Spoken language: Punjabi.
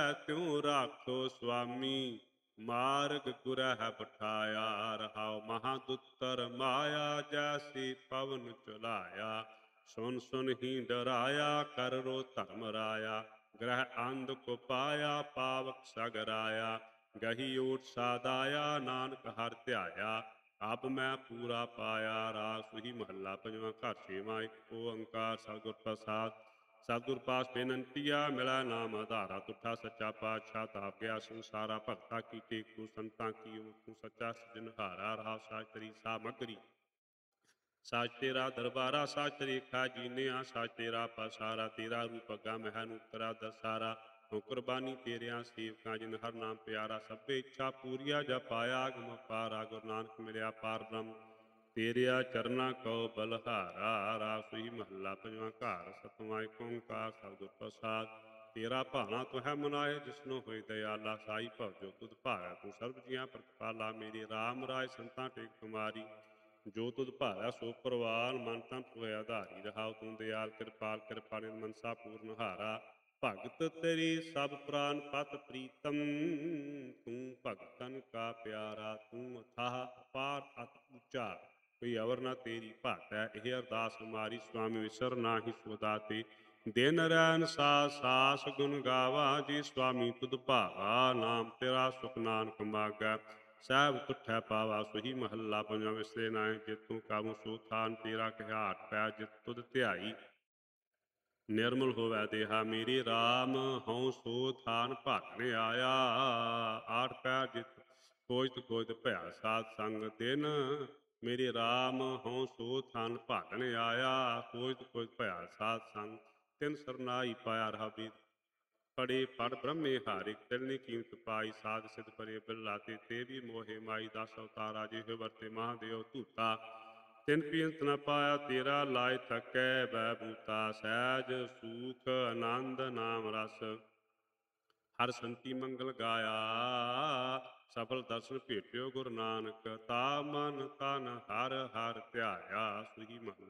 ਤਿਉ ਰਾਖੋ ਸੁਆਮੀ, ਮਾਰਗ ਗੁਰਹਿ ਪਠਾਇਆ। ਰਹਾਉ ਮਹਾਦੁੱਤਰ ਮਾਇਆ, ਜੈਸੀ ਪਵਨ ਚੁਲਾਇਆ। ਸੁਨ ਸੁਨ ਹੀ ਡਰਾਇਆ, ਕਰ ਰੋ ਧਰਮ ਰਾਇਆ। ਗ੍ਰਹਿ ਅੰਧ ਕੋ ਪਾਇਆ, ਪਾਵਕ ਸਗਰਾਇਆ। ਗਹੀ ਓਟ ਸਾਦਾਇਆ, ਨਾਨਕ ਹਰਿ ਧਿਆਇਆ। ਆਪ ਮੈਂ ਪੂਰਾ ਪਾਇਆ। ਰਾਗ ਸੁਹੀ ਮਹੱਲਾ ਪੰਜਵਾਂ। ਘਰ ਛੇਵਾਂ। ਇੱਕ ਓੰਕਾਰ ਸਤਿਗੁਰ ਪ੍ਰਸਾਦਿ। ਸਤਿਗੁਰ ਪਾਸ ਬੇਨੰਤੀਆ, ਮਿਲੈ ਨਾਮ ਆਧਾਰਾ। ਤੁਠਾ ਸੱਚਾ ਪਾਤਸ਼ਾਹ ਤਾਪ ਗਿਆ ਸੰਸਾਰਾ। ਭਗਤਾ ਕੀ ਟੇਕੂ, ਸੰਤਾਂ ਕੀ ਓਟ, ਤੂੰ ਸੱਚਾ ਸਿਰਜਣਹਾਰਾ। ਰਹਾ ਸਾਜ ਤੇਰੀ ਸਾਮਗਰੀ, ਸਾਜ ਤੇਰਾ ਦਰਬਾਰਾ। ਸਾਜ ਤੇਰੀ ਖਾ ਜੀਨਿਆ, ਸਾਜ ਤੇਰਾ ਪਸਾਰਾ। ਤੇਰਾ ਰੂਪ ਅਗਾ ਮਹਿ ਨੂਤਰਾ ਦਸਾਰਾ। ਹੋ ਕੁਰਬਾਨੀ ਤੇਰਿਆਂ ਸੇਵਕਾਂ, ਜਿਨ ਹਰ ਨਾਮ ਪਿਆਰਾ। ਸਭੇ ਇੱਛਾ ਪੂਰੀਆ, ਜਪ ਪਾਇਆ ਆਗਮ ਪਾਰਾ। ਗੁਰੂ ਨਾਨਕ ਮਿਲਿਆ ਪਾਰ ਬ੍ਰਹਮ, ਤੇਰਿਆ ਚਰਨਾ ਕਉ ਬਲਹਾਰਾ। ਰਾਗ ਸੁਹੀ ਮਹੱਲਾ ਪੰਜਵਾਂ। ਘਰ ਸਤਵਾਂ। ਏਕ ਓੰਕਾਰ ਸਤਿਗੁਰ ਪ੍ਰਸਾਦਿ। ਤੇਰਾ ਭਾਣਾ ਤੁਹੈ ਮਨਾਏ, ਜਿਸਨੋ ਹੋਏ ਦਇਆਲਾ। ਸਾਈ ਭਵ ਜੋ ਤੁਧ ਭਾਵੈ, ਤੂੰ ਸਰਬ ਜੀਆਂ ਪ੍ਰਤਪਾਲਾ। ਮੇਰੇ ਰਾਮ ਰਾਜ ਸੰਤਾਂ ਟੇਕ ਤੁਮਾਰੀ, ਜੋ ਤੁਧ ਭਾਵੈ ਸੋ ਪ੍ਰਵਾਨ। ਮਨ ਤਨ ਹੋਇ ਆਧਾਰੀ। ਰਹਾਉ ਤੂੰ ਦਿਆਲ ਕਿਰਪਾਲ, ਕਿਰਪਾ ਨਿਧ ਮਨਸਾ ਪੂਰਨ ਹਾਰਾ। ਭਗਤ ਤੇਰੀ ਸਭ ਪ੍ਰਾਨ ਪਤ ਪ੍ਰੀਤਮ, ਤੂੰ ਭਗਤਨ ਕਾ ਪਿਆਰਾ। ਤੂੰ ਅਥਾਹ ਅਪਾਰ ਅਤਿ ਉੱਚਾ, ਕੋਈ ਅਵਰ ਨਾ ਤੇਰੀ ਭਾਤੈ। ਇਹ ਅਰਦਾਸ ਹਮਾਰੀ, ਸੁਆਮੀ ਵਿਸਰ ਨਾਹੀ ਸੋ ਦਾਤੇ। ਦਿਨ ਰੈਨ ਸਾਸ ਗੁਣ ਗਾਵਾ, ਜੀ ਸੁਆਮੀ ਤੁਧ ਭਾਵਾ। ਨਾਮ ਤੇਰਾ ਸੁਖ ਨਾਨਕ ਮਾਗੈ, ਸਹਿਬ ਤੁਠੈ ਪਾਵਾ। ਸੁਹੀ ਮਹੱਲਾ ਪੰਜਵਾਂ। ਵਿਸਰੇ ਨਾਹਿ ਜੇਤੂ ਕਾਮੁ, ਸੋ ਥਾਨ ਤੇਰਾ ਕਹਿ ਪੈ। ਜਿਤ ਤੁਧ ਧਿਆਈ, ਨਿਰਮਲ ਹੋਵੈ ਦੇਹਾ। ਮੇਰੇ ਰਾਮ ਹਉ ਸੋ ਥਾਨ, ਭਾਗਣ ਆਇਆ। ਆਠ ਪੈਰ ਜਿਤ ਖੋਜਤ ਖੋਜਤ ਭਇਆ ਸਾਧ ਸੰਗ। ਦਿਨ ਮੇਰੇ ਰਾਮ ਹਉ ਸੋ ਥਾਨ, ਭਾਗਣ ਆਇਆ। ਖੋਜਤ ਖੋਜਤ ਭਇਆ ਸਾਧ ਸੰਗ। ਤਿਨ ਸਰਨਾਈ ਪਾਇਆ ਰਹਾ ਬੀਤ। ਪੜੇ ਪੜ ਬ੍ਰਹਮੇ ਹਾਰਿ, ਤਿਲਨੀ ਕੀਮਤ ਪਾਈ। ਸਾਧ ਸਿਧ ਪਰੇ ਬਿਰਲਾਤੇ, ਤੇ ਵੀ ਮੋਹਿ ਮਾਈ। 10 ਅਵਤਾਰਾ ਜਿਹੇ ਵਰਤੇ, ਮਹਾਦੇਵ ਧੂਤਾ। ਤਿਨ ਪੀਅੰਤ ਨ ਪਾਇਆ, ਤੇਰਾ ਲਾਇ ਥਕੈ ਬੈ ਬੂਤਾ। ਸਹਿਜ ਸੂਖ ਆਨੰਦ ਨਾਮ ਰਸ, ਹਰ ਸੰਤੀ ਮੰਗਲ ਗਾਇਆ। ਸਫਲ ਦਰਸ਼ਨ ਭੇਟਿਓ ਗੁਰੂ ਨਾਨਕ, ਤਾ ਮਨ ਤਨ ਹਰਿ ਹਰਿ ਧਿਆਇਆ। ਸੁਹੀ ਮਹੱਲਾ